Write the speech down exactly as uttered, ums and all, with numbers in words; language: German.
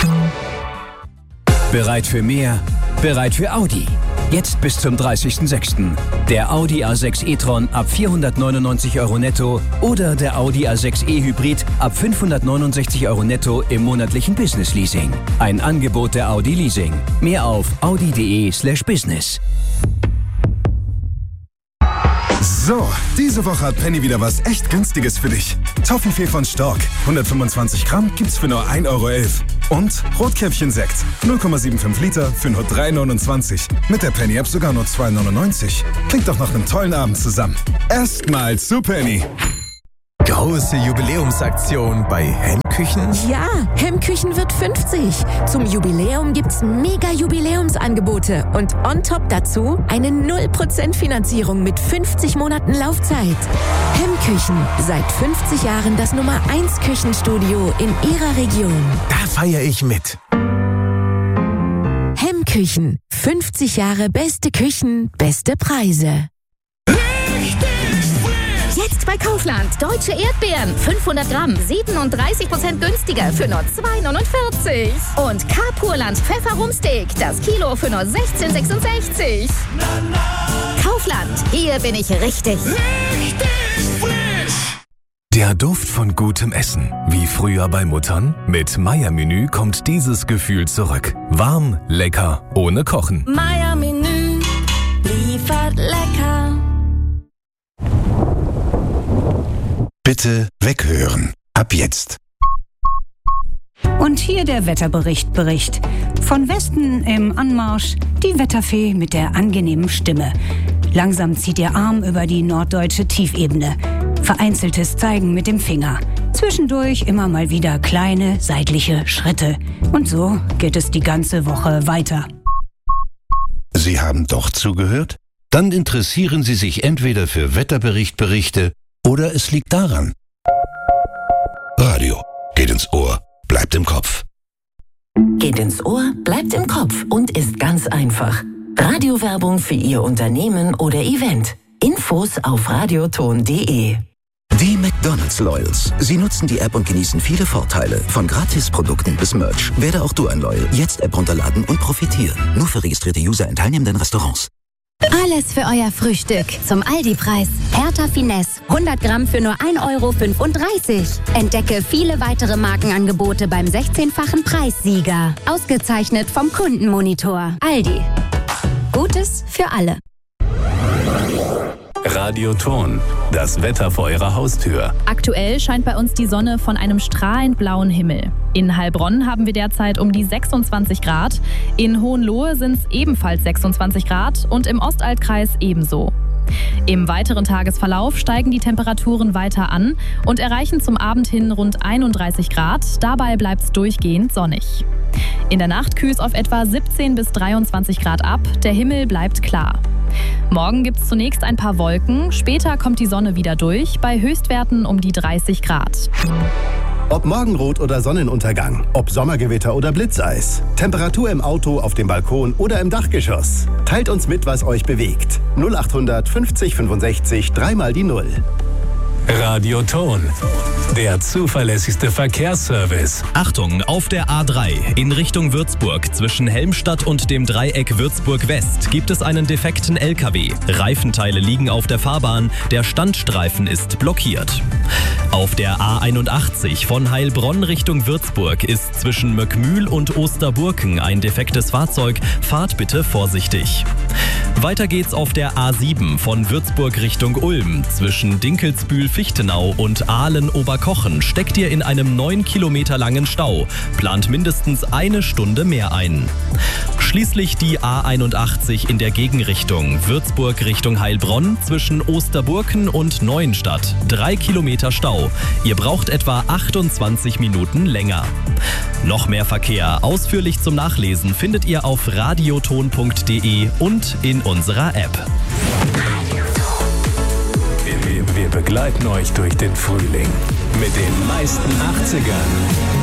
Bereit für mehr? Bereit für Audi. Jetzt bis zum dreißigsten sechsten Der Audi A sechs e-tron ab vierhundertneunundneunzig Euro netto oder der Audi A sechs e-Hybrid ab fünfhundertneunundsechzig Euro netto im monatlichen Business-Leasing. Ein Angebot der Audi Leasing. Mehr auf audi.de slash business. So, diese Woche hat Penny wieder was echt Günstiges für dich. Toffifee von Stork, hundertfünfundzwanzig Gramm, gibt's für nur ein Euro elf. Und Rotkäppchen-Sekt, null Komma fünfundsiebzig Liter für nur drei neunundzwanzig. Mit der Penny-App sogar nur zwei neunundneunzig. Klingt doch nach einem tollen Abend zusammen. Erstmal zu Penny. Große Jubiläumsaktion bei Hemmküchen? Ja, Hemmküchen wird fünfzig. Zum Jubiläum gibt's mega Jubiläumsangebote und on top dazu eine null Prozent Finanzierung mit fünfzig Monaten Laufzeit. Hemmküchen, seit fünfzig Jahren das Nummer eins Küchenstudio in Ihrer Region. Da feiere ich mit. Hemmküchen, fünfzig Jahre beste Küchen, beste Preise. Jetzt bei Kaufland. Deutsche Erdbeeren. fünfhundert Gramm. siebenunddreißig Prozent günstiger für nur zwei neunundvierzig. Und K-Purland Pfefferrumsteak. Das Kilo für nur sechzehn sechsundsechzig. Kaufland. Hier bin ich richtig. Richtig frisch. Der Duft von gutem Essen. Wie früher bei Muttern? Mit Meier-Menü kommt dieses Gefühl zurück. Warm, lecker, ohne Kochen. Meier-Menü liefert lecker. Bitte weghören. Ab jetzt. Und hier der Wetterbericht Bericht. Von Westen im Anmarsch die Wetterfee mit der angenehmen Stimme. Langsam zieht ihr Arm über die norddeutsche Tiefebene. Vereinzeltes Zeigen mit dem Finger. Zwischendurch immer mal wieder kleine seitliche Schritte. Und so geht es die ganze Woche weiter. Sie haben doch zugehört? Dann interessieren Sie sich entweder für Wetterberichtberichte oder es liegt daran. Radio. Geht ins Ohr, bleibt im Kopf. Geht ins Ohr, bleibt im Kopf und ist ganz einfach. Radiowerbung für Ihr Unternehmen oder Event. Infos auf radioton punkt de. Die McDonald's Loyals. Sie nutzen die App und genießen viele Vorteile. Von Gratisprodukten bis Merch. Werde auch du ein Loyal. Jetzt App runterladen und profitieren. Nur für registrierte User in teilnehmenden Restaurants. Alles für euer Frühstück zum Aldi-Preis. Hertha Finesse, hundert Gramm für nur ein Euro fünfunddreißig. Entdecke viele weitere Markenangebote beim sechzehnfachen Preissieger. Ausgezeichnet vom Kundenmonitor. Aldi. Gutes für alle. Radioton. Das Wetter vor Ihrer Haustür. Aktuell scheint bei uns die Sonne von einem strahlend blauen Himmel. In Heilbronn haben wir derzeit um die sechsundzwanzig Grad. In Hohenlohe sind es ebenfalls sechsundzwanzig Grad und im Ostaltkreis ebenso. Im weiteren Tagesverlauf steigen die Temperaturen weiter an und erreichen zum Abend hin rund einunddreißig Grad. Dabei bleibt es durchgehend sonnig. In der Nacht kühlt es auf etwa siebzehn bis dreiundzwanzig Grad ab. Der Himmel bleibt klar. Morgen gibt es zunächst ein paar Wolken. Später kommt die Sonne wieder durch, bei Höchstwerten um die dreißig Grad. Ob Morgenrot oder Sonnenuntergang, ob Sommergewitter oder Blitzeis, Temperatur im Auto, auf dem Balkon oder im Dachgeschoss. Teilt uns mit, was euch bewegt. null achthundert fünfzig fünfundsechzig, dreimal die Null. Radioton. Der zuverlässigste Verkehrsservice. Achtung, auf der A drei in Richtung Würzburg zwischen Helmstadt und dem Dreieck Würzburg West gibt es einen defekten L K W. Reifenteile liegen auf der Fahrbahn, der Standstreifen ist blockiert. Auf der A einundachtzig von Heilbronn Richtung Würzburg ist zwischen Möckmühl und Osterburken ein defektes Fahrzeug. Fahrt bitte vorsichtig. Weiter geht's auf der A sieben von Würzburg Richtung Ulm. Zwischen Dinkelsbühl-Fichtenau und Aalen-Oberkochen steckt ihr in einem neun Kilometer langen Stau. Plant mindestens eine Stunde mehr ein. Schließlich die A einundachtzig in der Gegenrichtung. Würzburg Richtung Heilbronn zwischen Osterburken und Neuenstadt. Drei Kilometer Stau. Ihr braucht etwa achtundzwanzig Minuten länger. Noch mehr Verkehr ausführlich zum Nachlesen findet ihr auf radioton punkt de und in unserer App. Wir, wir begleiten euch durch den Frühling mit den meisten achtzigern.